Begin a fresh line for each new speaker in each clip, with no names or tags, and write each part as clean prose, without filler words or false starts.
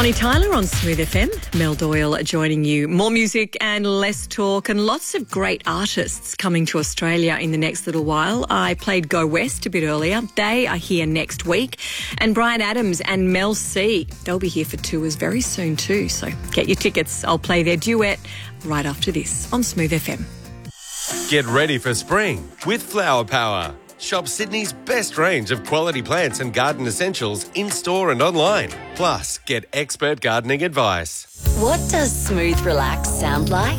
Bonnie Tyler on Smooth FM. Mel Doyle joining you. More music and less talk and lots of great artists coming to Australia in the next little while. I played Go West a bit earlier. They are here next week. And Bryan Adams and Mel C, they'll be here for tours very soon too. So get your tickets. I'll play their duet right after this on Smooth FM.
Get ready for spring with Flower Power. Shop Sydney's best range of quality plants and garden essentials in-store and online. Plus, get expert gardening advice.
What does Smooth Relax sound like?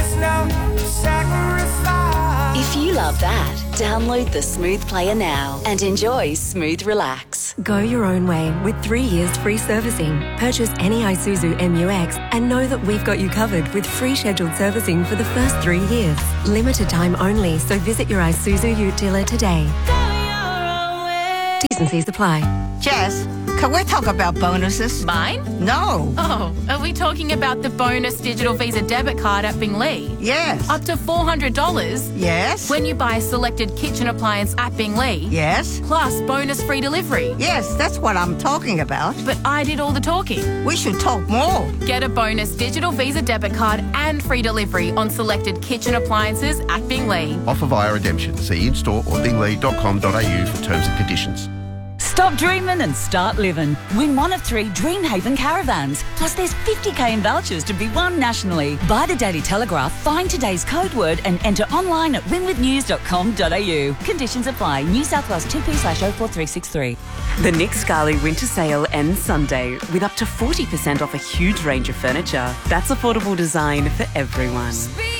If you love that, download the Smooth Player now and enjoy Smooth Relax.
Go your own way with 3 years free servicing. Purchase any Isuzu MU-X and know that we've got you covered with free scheduled servicing for the first 3 years. Limited time only, so visit your Isuzu Ute dealer today. T's and C's apply.
Jess, can we talk about bonuses?
Mine?
No.
Oh, are we talking about the bonus digital Visa debit card at Binglee?
Yes.
Up to $400?
Yes.
When you buy a selected kitchen appliance at Binglee?
Yes.
Plus bonus free delivery?
Yes, that's what I'm talking about.
But I did all the talking.
We should talk more. Get
a bonus digital Visa debit card and free delivery on selected kitchen appliances at Binglee.
Offer via redemption. See in-store or binglee.com.au for terms and conditions.
Stop dreaming and start living. Win one of 3 Dreamhaven caravans. Plus there's 50k in vouchers to be won nationally. Buy the Daily Telegraph, find today's code word and enter online at winwithnews.com.au. Conditions apply. New South Wales 2P/04363.
The Nick Scali Winter Sale ends Sunday with up to 40% off a huge range of furniture. That's affordable design for everyone.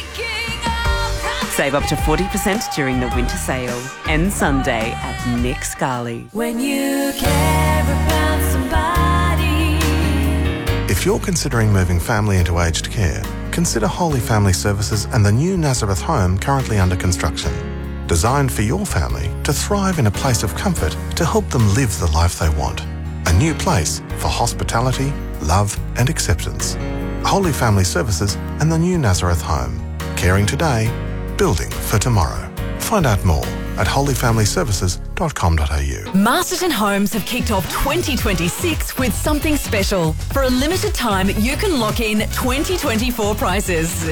Save up to 40% during the winter sale. End Sunday at Nick Scali.
When you care about somebody.
If you're considering moving family into aged care, consider Holy Family Services and the new Nazareth home currently under construction. Designed for your family to thrive in a place of comfort to help them live the life they want. A new place for hospitality, love and acceptance. Holy Family Services and the new Nazareth home. Caring today, building for tomorrow. Find out more at holyfamilyservices.com.au.
Masterton Homes have kicked off 2026 with something special. For a limited time, you can lock in 2024 prices.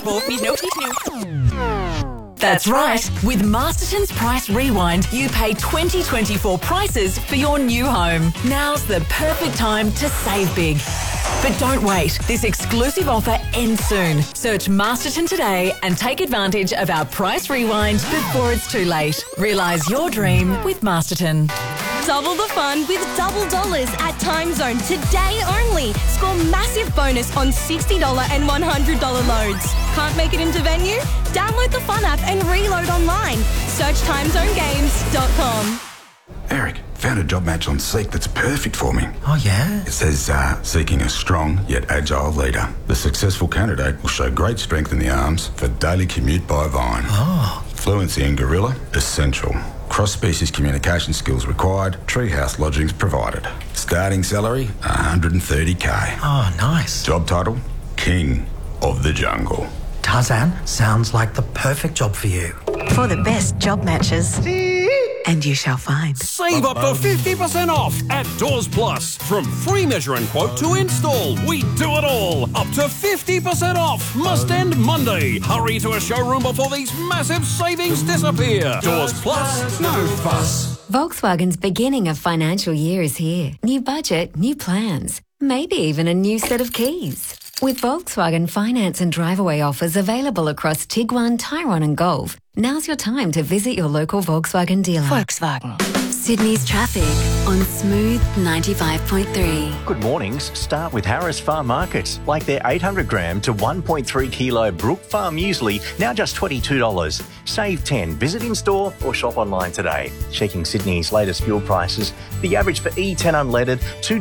That's right. With Masterton's Price Rewind, you pay 2024 prices for your new home. Now's the perfect time to save big. But don't wait. This exclusive offer ends soon. Search Masterton today and take advantage of our Price Rewind before it's too late. Realise your dream with Masterton.
Double the fun with double dollars at Time Zone today only. Score massive bonus on $60 and $100 loads. Can't make it into venue? Download the Fun app and reload online. Search timezonegames.com.
Eric, found a job match on Seek that's perfect for me.
Oh, yeah?
It says, seeking a strong yet agile leader. The successful candidate will show great strength in the arms for daily commute by Vine.
Oh.
Fluency in Gorilla, essential. Cross-species communication skills required. Treehouse lodgings provided. Starting salary, $130K.
Oh, nice.
Job title, King of the Jungle.
Tarzan, sounds like the perfect job for you.
For the best job matches. And you shall find.
Save up to 50% off at Doors Plus. From free measure and quote to install, we do it all. Up to 50% off. Must end Monday. Hurry to a showroom before these massive savings disappear. Doors Plus, no fuss.
Volkswagen's beginning of financial year is here. New budget, new plans. Maybe even a new set of keys. With Volkswagen finance and drive-away offers available across Tiguan, Tyrone and Golf, now's your time to visit your local Volkswagen dealer.
Volkswagen.
Sydney's traffic on Smooth 95.3.
Good mornings. Start with Harris Farm Markets. Like their 800 gram to 1.3 kilo Brook Farm muesli, now just $22. Save 10. Visit in-store or shop online today. Checking Sydney's latest fuel prices, the average for E10 unleaded,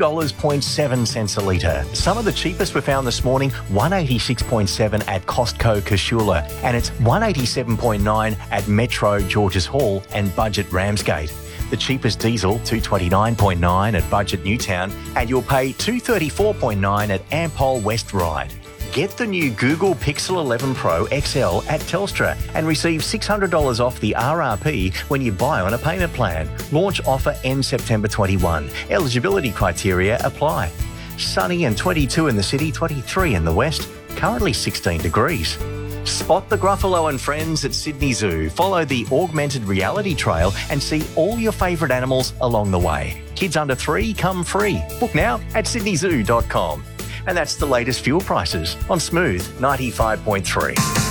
$2.07 a litre. Some of the cheapest were found this morning, $186.7 at Costco Casula, and it's $187.9 at Metro Georges Hall and Budget Ramsgate. The cheapest diesel, $229.9 at Budget Newtown, and you'll pay $234.9 at Ampol West Ryde. Get the new Google Pixel 11 Pro XL at Telstra and receive $600 off the RRP when you buy on a payment plan. Launch offer ends September 21. Eligibility criteria apply. Sunny and 22 in the city, 23 in the west, currently 16 degrees. Spot the Gruffalo and friends at Sydney Zoo. Follow the augmented reality trail and see all your favourite animals along the way. Kids under 3 come free. Book now at sydneyzoo.com. And that's the latest fuel prices on Smooth 95.3.